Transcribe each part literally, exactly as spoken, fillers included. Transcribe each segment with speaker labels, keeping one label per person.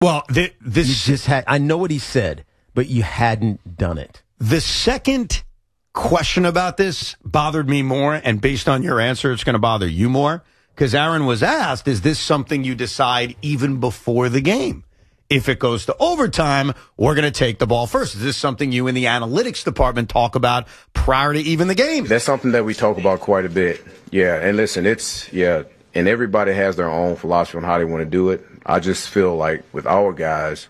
Speaker 1: Well, th- this
Speaker 2: you just had. I know what he said, but you hadn't done it.
Speaker 1: The second question about this bothered me more, and based on your answer, it's going to bother you more, because Aaron was asked, is this something you decide even before the game? If it goes to overtime, we're going to take the ball first. Is this something you in the analytics department talk about prior to even the game?
Speaker 3: That's something that we talk about quite a bit. Yeah, and listen, it's, yeah, and everybody has their own philosophy on how they want to do it. I just feel like with our guys,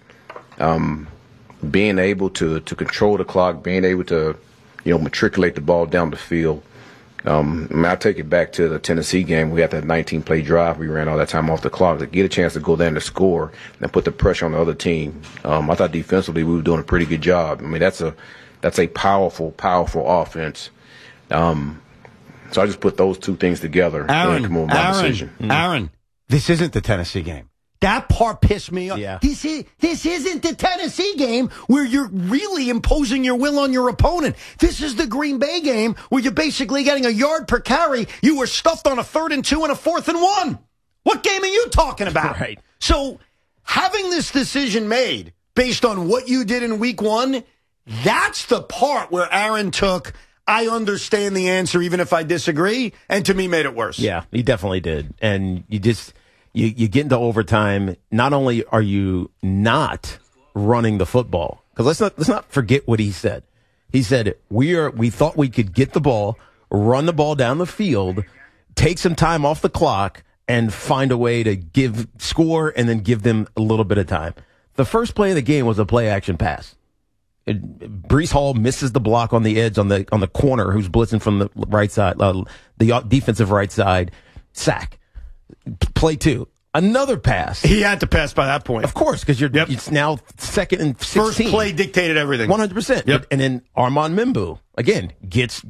Speaker 3: um, being able to, to control the clock, being able to, you know, matriculate the ball down the field. Um, I mean, I take it back to the Tennessee game. We had that nineteen-play drive. We ran all that time off the clock to get a chance to go there and to score and put the pressure on the other team. Um, I thought defensively we were doing a pretty good job. I mean, that's a that's a powerful, powerful offense. Um, so I just put those two things together
Speaker 1: Aaron,
Speaker 3: and come up with my
Speaker 1: Aaron,
Speaker 3: decision.
Speaker 1: Aaron, this isn't the Tennessee game. That part pissed me off.
Speaker 2: Yeah.
Speaker 1: This, is, this isn't the Tennessee game where you're really imposing your will on your opponent. This is the Green Bay game where you're basically getting a yard per carry. You were stuffed on a third and two and a fourth and one. What game are you talking about?
Speaker 2: Right.
Speaker 1: So having this decision made based on what you did in week one, that's the part where Aaron took, I understand the answer even if I disagree, and to me made it worse.
Speaker 2: Yeah, he definitely did. And you just... You, you get into overtime. Not only are you not running the football, because let's not let's not forget what he said. He said we are we thought we could get the ball, run the ball down the field, take some time off the clock, and find a way to give score and then give them a little bit of time. The first play of the game was a play action pass. It, Breece Hall misses the block on the edge on the on the corner who's blitzing from the right side, uh, the defensive right side, sack. Play two. Another pass.
Speaker 1: He had to pass by that point.
Speaker 2: Of course, because you're
Speaker 1: yep.
Speaker 2: it's now second and sixteen.
Speaker 1: First play dictated everything.
Speaker 2: one hundred percent.
Speaker 1: Yep.
Speaker 2: And then Armand Mimbu, again, gets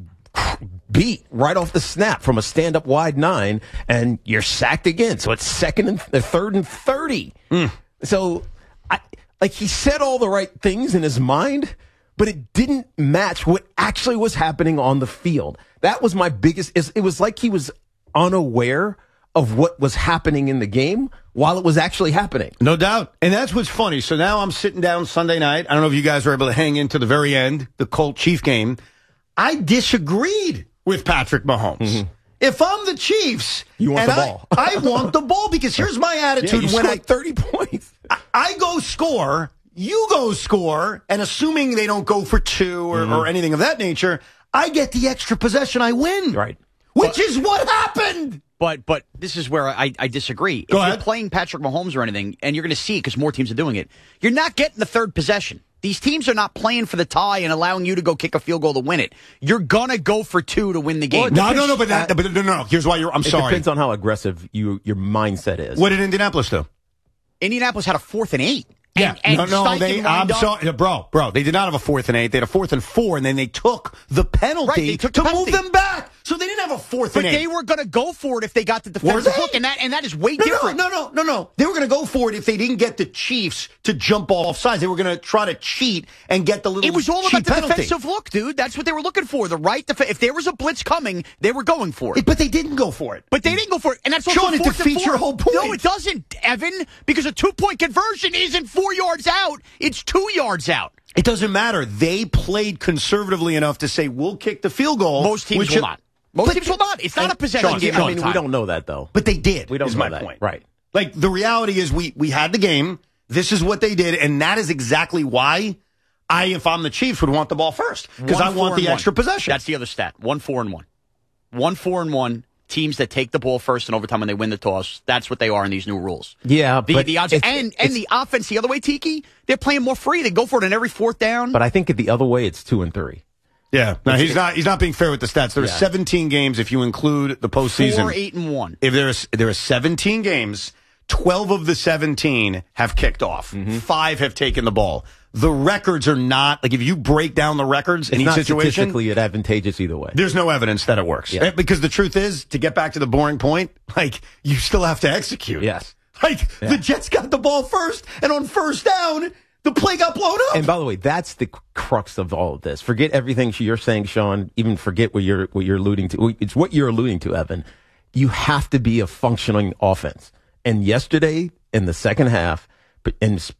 Speaker 2: beat right off the snap from a stand-up wide nine, and you're sacked again. So it's second and uh, third and thirty. Mm. So, I, like, he said all the right things in his mind, but it didn't match what actually was happening on the field. That was my biggest... It was like he was unaware of what was happening in the game while it was actually happening.
Speaker 1: No doubt. And that's what's funny. So now I'm sitting down Sunday night. I don't know if you guys were able to hang into the very end, the Colt-Chief game. I disagreed with Patrick Mahomes. Mm-hmm. If I'm the Chiefs,
Speaker 2: you want
Speaker 1: and
Speaker 2: the ball.
Speaker 1: I, I want the ball because here's my attitude.
Speaker 2: Yeah,
Speaker 1: when I
Speaker 2: thirty points,
Speaker 1: I, I go score, you go score, and assuming they don't go for two or, mm-hmm. or anything of that nature, I get the extra possession. I win.
Speaker 2: Right.
Speaker 1: Which but, is what happened.
Speaker 4: But but this is where I, I disagree.
Speaker 1: Go
Speaker 4: if
Speaker 1: ahead.
Speaker 4: You're playing Patrick Mahomes or anything, and you're going to see it because more teams are doing it, you're not getting the third possession. These teams are not playing for the tie and allowing you to go kick a field goal to win it. You're going to go for two to win the game.
Speaker 1: Well, no, no, no, but that, but no, no, here's why you're, I'm
Speaker 2: it
Speaker 1: sorry.
Speaker 2: It depends on how aggressive you your mindset is.
Speaker 1: What did Indianapolis do?
Speaker 4: Indianapolis had a fourth and eight.
Speaker 1: Yeah,
Speaker 4: and,
Speaker 1: and no, no, they, I'm
Speaker 4: up.
Speaker 1: sorry, bro, bro, they did not have a fourth and eight. They had a fourth and four, and then they took the penalty
Speaker 4: right, they took
Speaker 1: to
Speaker 4: the penalty.
Speaker 1: move them back. So they didn't have a fourth
Speaker 4: but
Speaker 1: and eight.
Speaker 4: But they were going to go for it if they got the defensive hook, and that and that is way
Speaker 1: no,
Speaker 4: different.
Speaker 1: No, no, no, no, no. They were going to go for it if they didn't get the Chiefs to jump off sides. They were going to try to cheat and get the little
Speaker 4: It was all
Speaker 1: cheat
Speaker 4: about the
Speaker 1: penalty.
Speaker 4: defensive look, dude. That's what they were looking for. The right def- If there was a blitz coming, they were going for it.
Speaker 1: But they didn't go for it.
Speaker 4: But they didn't go for it. And that's also
Speaker 1: Sean, it
Speaker 4: fourth and
Speaker 1: defeats
Speaker 4: four.
Speaker 1: your whole point.
Speaker 4: No, it doesn't, Evan, because a two-point conversion isn't four yards out. It's two yards out.
Speaker 1: It doesn't matter. They played conservatively enough to say, we'll kick the field goal.
Speaker 4: Most teams will not. Most
Speaker 1: but,
Speaker 4: teams will not. It's not a possession
Speaker 1: Sean,
Speaker 4: game.
Speaker 2: I mean, we don't know that, though.
Speaker 1: But they did,
Speaker 2: we don't
Speaker 1: is
Speaker 2: know
Speaker 1: my
Speaker 2: that.
Speaker 1: point.
Speaker 2: Right.
Speaker 1: Like, the reality is we, we had the game. This is what they did, and that is exactly why I, if I'm the Chiefs, would want the ball first. Because I want the extra possession.
Speaker 4: That's the other stat. One, four, and one. One, four, and one. Teams that take the ball first in overtime when they win the toss, that's what they are in these new rules.
Speaker 2: Yeah,
Speaker 4: the,
Speaker 2: but
Speaker 4: the odds,
Speaker 2: it's,
Speaker 4: and
Speaker 2: it's,
Speaker 4: and the offense the other way, Tiki, they're playing more free. They go for it on every fourth down.
Speaker 2: But I think the other way, it's two and three.
Speaker 1: Yeah, no, he's not. He's not being fair with the stats. There are
Speaker 2: yeah.
Speaker 1: seventeen games if you include the postseason.
Speaker 4: Four, eight, and one.
Speaker 1: If there's there are seventeen games, twelve of the seventeen have kicked off. Mm-hmm. Five have taken the ball. The records are not like if you break down the records in
Speaker 2: it's
Speaker 1: each
Speaker 2: not
Speaker 1: situation.
Speaker 2: Statistically, advantageous either way.
Speaker 1: There's no evidence that it works.
Speaker 2: Yeah.
Speaker 1: Because the truth is, to get back to the boring point, like you still have to execute.
Speaker 2: Yes.
Speaker 1: Like
Speaker 2: yeah.
Speaker 1: the Jets got the ball first, and on first down, the play got blown up.
Speaker 2: And by the way, that's the crux of all of this. Forget everything you're saying, Sean. Even forget what you're what you're alluding to. It's what you're alluding to, Evan. You have to be a functioning offense. And yesterday, in the second half, and